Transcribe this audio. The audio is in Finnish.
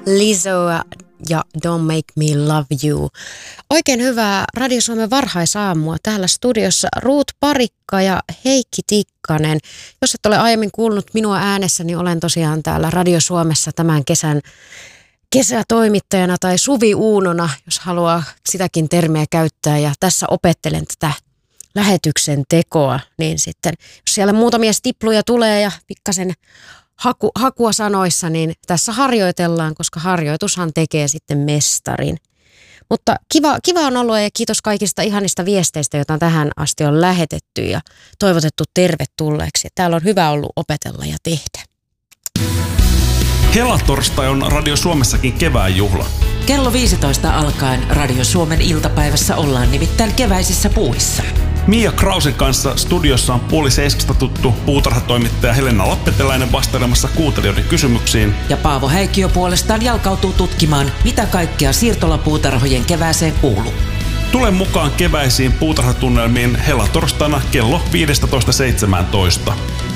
Lizzo ja Don't Make Me Love You. Oikein hyvää Radio Suomen varhaisaamua. Täällä studiossa Ruut Parikka ja Heikki Tikkanen. Jos et ole aiemmin kuullut minua äänessä, niin olen tosiaan täällä Radio Suomessa tämän kesän kesätoimittajana tai suviuunona, jos haluaa sitäkin termiä käyttää. Ja tässä opettelen tätä lähetyksen tekoa, niin sitten jos siellä muutamia stipluja tulee ja pikkasen hakua sanoissa, niin tässä harjoitellaan, koska harjoitushan tekee sitten mestarin. Mutta kiva on ollut ja kiitos kaikista ihanista viesteistä, joita tähän asti on lähetetty ja toivotettu tervetulleeksi. Täällä on hyvä ollut opetella ja tehdä. Helatorstai on Radio Suomessakin kevään juhla. Kello 15 alkaen Radio Suomen iltapäivässä ollaan nimittäin keväisissä puissa. Mia Krausen kanssa studiossa on 6:30 tuttu puutarhatoimittaja Helena Lappeteläinen vastailemassa kuuntelijoiden kysymyksiin. Ja Paavo Häikkiö puolestaan jalkautuu tutkimaan, mitä kaikkea siirtolapuutarhojen kevääseen kuuluu. Tule mukaan keväisiin puutarhatunnelmiin helatorstaina kello 15.17.